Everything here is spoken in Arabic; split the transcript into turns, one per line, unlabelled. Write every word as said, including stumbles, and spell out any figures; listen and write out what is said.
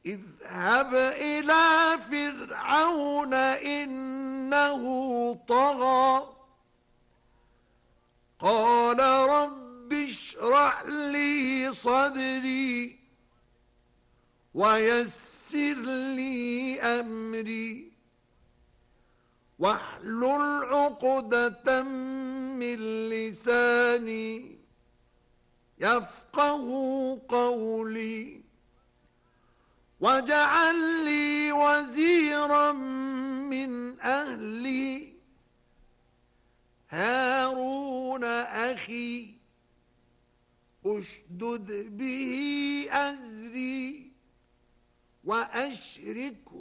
اذهب إلى فرعون إنه طغى قال رب اشرح لي صدري ويسر لي أمري واحلل عقدة من لساني يفقه قولي واجعل لي وزيرا من أهلي هارون أخي أشدد به أزري وأشركه